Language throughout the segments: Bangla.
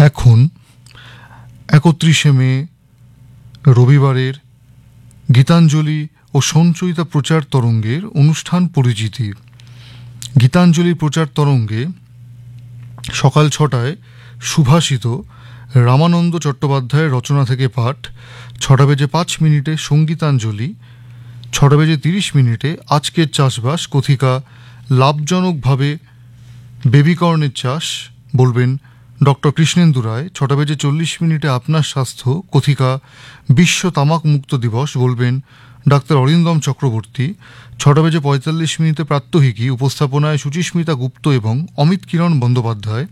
এখন 31শে মে রবিবারের গীতাঞ্জলি ও সঞ্চয়িতা প্রচার তরঙ্গের অনুষ্ঠান পরিচিতি। গীতাঞ্জলি প্রচার তরঙ্গে সকাল 6টায় সুভাষিত রামানন্দ চট্টোপাধ্যায়ের রচনা থেকে পাঠ, 6:05 সঙ্গীতাঞ্জলি, 6:30 আজকের চাষবাস কথিকা লাভজনকভাবে বেবিকর্নের চাষ বলবেন ডক্টর কৃষ্ণেন্দু রায়। 6:40 আপনার স্বাস্থ্য কথিকা বিশ্ব তামাক মুক্ত দিবস বলবেন ডাক্তার অরিন্দম চক্রবর্তী। 6:45 প্রাত্যহিকী উপস্থাপনায় সুচিস্মিতা গুপ্ত এবং অমিত কিরণ বন্দ্যোপাধ্যায়।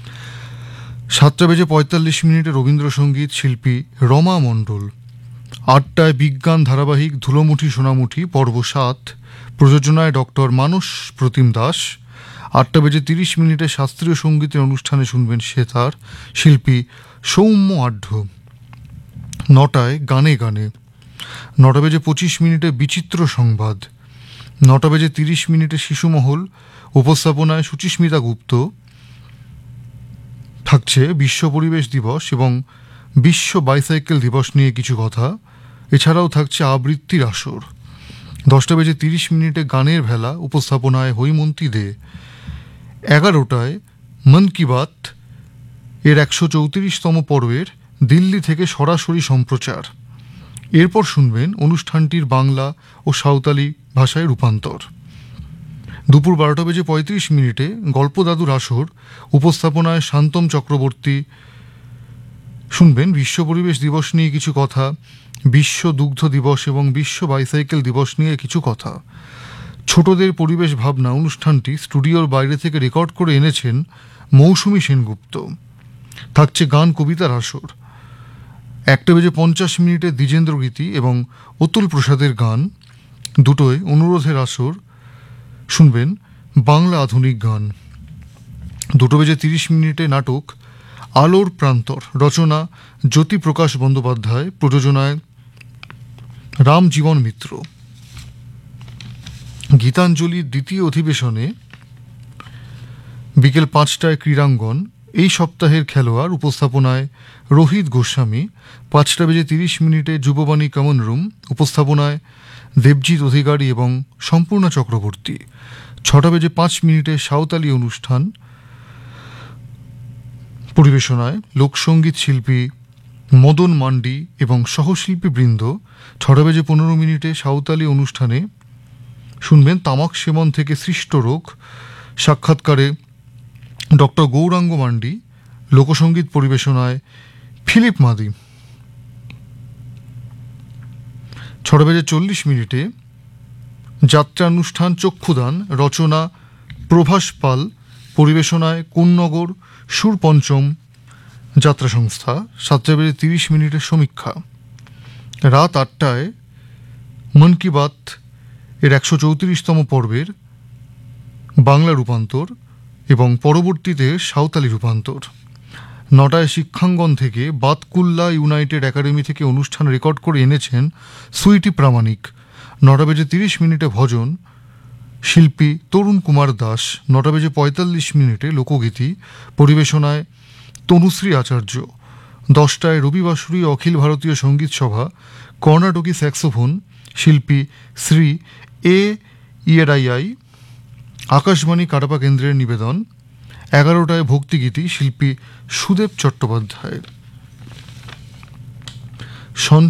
7:45 রবীন্দ্রসঙ্গীত শিল্পী রমা মণ্ডল। 8টায় বিজ্ঞান ধারাবাহিক ধুলোমুঠি সোনামুঠি পর্ব 7 প্রযোজনায় ডক্টর মানস প্রতিম দাস। 8:30 শাস্ত্রীয় সঙ্গীতের অনুষ্ঠানে শুনবেন সেতার শিল্পী সৌম্য আঢ্য। 9টায় গানে গানে। 9:25 বিচিত্র সংবাদ। 9:30 শিশুমহল উপস্থাপনায় সুচিস্মিতা গুপ্ত। থাকছে বিশ্ব পরিবেশ দিবস এবং বিশ্ব বাইসাইকেল দিবস নিয়ে কিছু কথা। এছাড়াও থাকছে আবৃত্তির আসর। 10:30 গানের ভেলা উপস্থাপনায় হৈমন্তী দে। 11টায় মন কি বাত এর 134তম পর্বের দিল্লি থেকে সরাসরি সম্প্রচার। এরপর শুনবেন অনুষ্ঠানটির বাংলা ও সাঁওতালি ভাষায় রূপান্তর। দুপুর 12:35 গল্পদাদুর আসর উপস্থাপনায় শান্তম চক্রবর্তী। শুনবেন বিশ্ব পরিবেশ দিবস নিয়ে কিছু কথা, বিশ্ব দুগ্ধ দিবস এবং বিশ্ব বাইসাইকেল দিবস নিয়ে কিছু কথা। ছোটদের পরিবেশ ভাবনা অনুষ্ঠানটি স্টুডিওর বাইরে থেকে রেকর্ড করে এনেছেন মৌসুমী সেনগুপ্ত। থাকছে গান কবিতার আসর। 1:50 দ্বিজেন্দ্র গীতি এবং অতুল প্রসাদের গান। 2টোয় অনুরোধের আসর, শুনবেন বাংলা আধুনিক গান। 2:30 নাটক আলোর প্রান্তর, রচনা জ্যোতিপ্রকাশ বন্দ্যোপাধ্যায়, প্রযোজনায় রাম জীবন মিত্র। গীতাঞ্জলির দ্বিতীয় অধিবেশনে বিকেল 5টায় ক্রীড়াঙ্গন। এই সপ্তাহের খেলোয়াড় উপস্থাপনায় রোহিত গোস্বামী। 5:30 যুববাণী কমন রুম উপস্থাপনায় দেবজিৎ অধিকারী এবং সম্পূর্ণা চক্রবর্তী। 6:05 সাঁওতালি অনুষ্ঠান পরিবেশনায় লোকসঙ্গীত শিল্পী মদন মান্ডি এবং সহশিল্পী বৃন্দ। 6:15 সাঁওতালি অনুষ্ঠানে শুনবেন তামাক সেবন থেকে সৃষ্ট রোগ, সাক্ষাৎকারে ডক্টর গৌরাঙ্গ মান্ডি। লোকসঙ্গীত পরিবেশনায় ফিলিপ মাদি। 6:40 যাত্রা অনুষ্ঠান চক্ষুদান, রচনা প্রভাস পাল, পরিবেশনায় কোন্নগর সুর পঞ্চম যাত্রা সংস্থা। 7:30 সমীক্ষা। রাত 8টায় মন কি বাত এর 134তম পর্বের বাংলা রূপান্তর এবং পরবর্তীতে সাঁওতালি রূপান্তর। 9টায় শিক্ষাঙ্গন থেকে বাতকুল্লা ইউনাইটেড একাডেমি থেকে অনুষ্ঠান রেকর্ড করে এনেছেন সুইটি প্রামাণিক। 9:30 ভজন, শিল্পী তরুণ কুমার দাস। 9:45 লোকগীতি, পরিবেশনায় তনুশ্রী আচার্য। 10টায় রবিবাসরী অখিল ভারতীয় সঙ্গীত সভা, কর্ণাটকী স্যাক্সোফোন, শিল্পী শ্রী এ ইয়েরাইয়াই, আকাশবাণী কাটাপা কেন্দ্রের নিবেদন। 11টায় ভক্তিগীতি, শিল্পী সুদেব চট্টোপাধ্যায়।